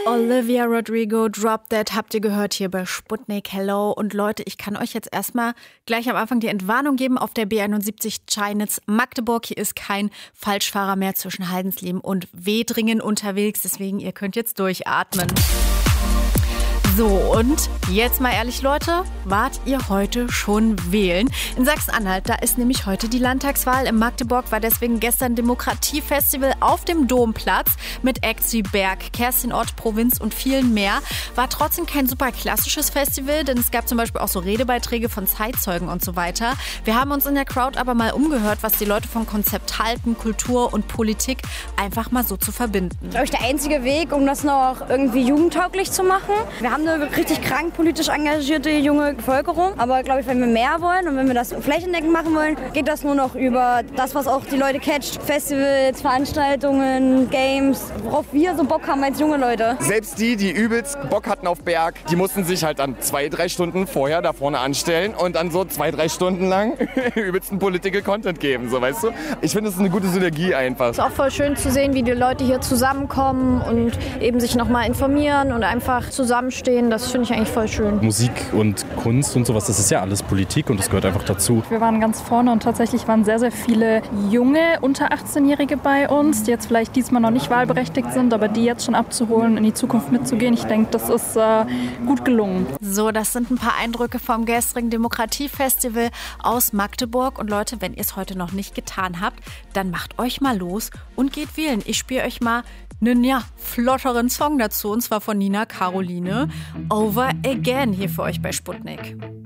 Olivia Rodrigo, Drop That, habt ihr gehört hier bei Sputnik. Hello. Und Leute, ich kann euch jetzt erstmal gleich am Anfang die Entwarnung geben auf der B71 Cheinitz Magdeburg. Hier ist kein Falschfahrer mehr zwischen Haldensleben und Wedringen unterwegs. Deswegen, ihr könnt jetzt durchatmen. So, und jetzt mal ehrlich, Leute, wart ihr heute schon wählen? In Sachsen-Anhalt, da ist nämlich heute die Landtagswahl. In Magdeburg war deswegen gestern Demokratiefestival auf dem Domplatz mit Acts wie Berg, Kerstinort, Provinz und vielen mehr. War trotzdem kein super klassisches Festival, denn es gab zum Beispiel auch so Redebeiträge von Zeitzeugen und so weiter. Wir haben uns in der Crowd aber mal umgehört, was die Leute vom Konzept halten, Kultur und Politik einfach mal so zu verbinden. Glaube ich, der einzige Weg, um das noch irgendwie jugendtauglich zu machen. Wir haben eine richtig krank politisch engagierte junge Bevölkerung. Aber glaube ich, wenn wir mehr wollen und wenn wir das flächendeckend machen wollen, geht das nur noch über das, was auch die Leute catcht. Festivals, Veranstaltungen, Games, worauf wir so Bock haben als junge Leute. Selbst die übelst Bock hatten auf Berg, die mussten sich halt dann 2-3 Stunden vorher da vorne anstellen und dann so 2-3 Stunden lang übelsten Political Content geben, so, weißt du? Ich finde, das ist eine gute Synergie einfach. Es ist auch voll schön zu sehen, wie die Leute hier zusammenkommen und eben sich nochmal informieren und einfach zusammenstehen. Das finde ich eigentlich voll schön. Musik und Kunst und sowas, das ist ja alles Politik und das gehört einfach dazu. Wir waren ganz vorne und tatsächlich waren sehr, sehr viele junge, unter 18-Jährige bei uns, die jetzt vielleicht diesmal noch nicht wahlberechtigt sind, aber die jetzt schon abzuholen, in die Zukunft mitzugehen. Ich denke, das ist gut gelungen. So, das sind ein paar Eindrücke vom gestrigen Demokratiefestival aus Magdeburg. Und Leute, wenn ihr es heute noch nicht getan habt, dann macht euch mal los und geht wählen. Ich spiele euch mal einen flotteren Song dazu, und zwar von Nina Caroline. Over Again hier für euch bei Sputnik.